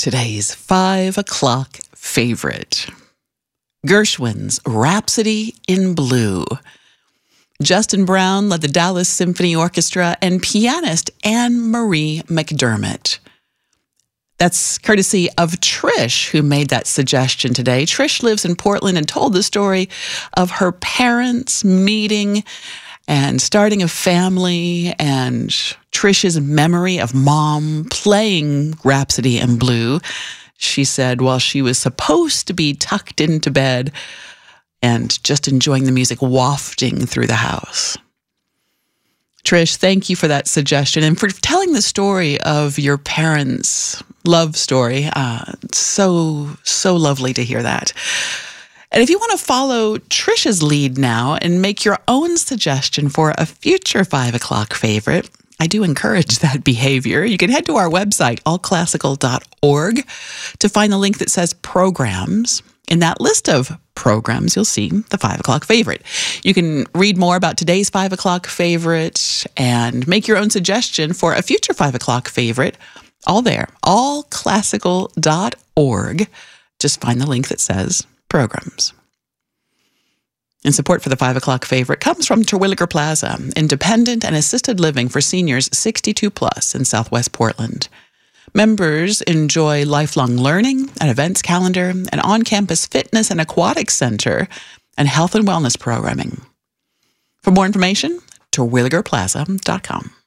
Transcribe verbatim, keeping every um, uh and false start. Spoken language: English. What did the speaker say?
Today's five o'clock favorite. Gershwin's Rhapsody in Blue. Justin Brown led the Dallas Symphony Orchestra and pianist Anne-Marie McDermott. That's courtesy of Trish, who made that suggestion today. Trish lives in Portland and told the story of her parents meeting and starting a family, and Trish's memory of mom playing Rhapsody in Blue. She said while she was supposed to be tucked into bed and just enjoying the music wafting through the house. Trish, thank you for that suggestion and for telling the story of your parents' love story. Uh, so, so lovely to hear that. And if you want to follow Trish's lead now and make your own suggestion for a future five o'clock favorite, I do encourage that behavior. You can head to our website, all classical dot org, to find the link that says programs. In that list of programs, you'll see the five o'clock favorite. You can read more about today's five o'clock favorite and make your own suggestion for a future five o'clock favorite. All there, all classical dot org. Just find the link that says programs. And support for the five o'clock favorite comes from Terwilliger Plaza, independent and assisted living for seniors sixty-two plus in Southwest Portland. Members enjoy lifelong learning, an events calendar, an on-campus fitness and aquatics center, and health and wellness programming. For more information, terwilliger plaza dot com.